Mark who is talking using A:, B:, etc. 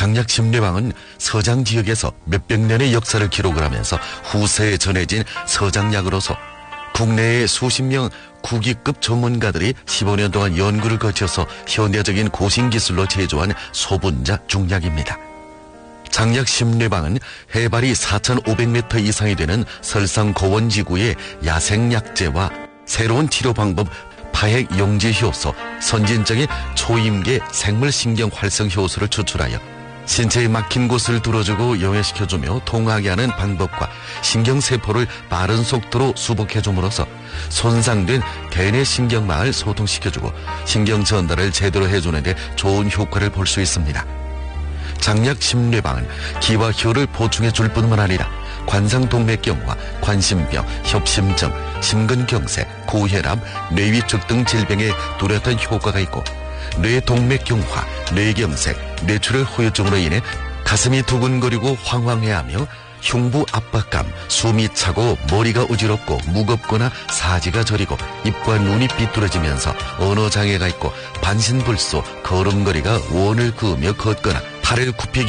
A: 장약 심뇌방은 서장 지역에서 몇백 년의 역사를 기록을 하면서 후세에 전해진 서장약으로서 국내의 수십 명 국위급 전문가들이 15년 동안 연구를 거쳐서 현대적인 고신기술로 제조한 소분자 중약입니다. 장약 심뇌방은 해발이 4,500m 이상이 되는 설상 고원지구의 야생약재와 새로운 치료 방법 파핵 용지 효소, 선진적인 초임계 생물신경 활성 효소를 추출하여 신체에 막힌 곳을 뚫어주고 용해시켜주며 통하게 하는 방법과 신경세포를 빠른 속도로 수복해줌으로써 손상된 대뇌 신경망을 소통시켜주고 신경 전달을 제대로 해주는 데 좋은 효과를 볼 수 있습니다. 장약 심뇌방은 기와 혀를 보충해 줄 뿐만 아니라 관상동맥경화, 관심병, 협심증, 심근경색, 고혈압, 뇌위축 등 질병에 뚜렷한 효과가 있고 뇌동맥경화, 뇌경색, 뇌출혈 후유증으로 인해 가슴이 두근거리고 황황해하며 흉부 압박감, 숨이 차고 머리가 어지럽고 무겁거나 사지가 저리고 입과 눈이 삐뚤어지면서 언어장애가 있고 반신불수, 걸음걸이가 원을 그으며 걷거나 팔을 굽히기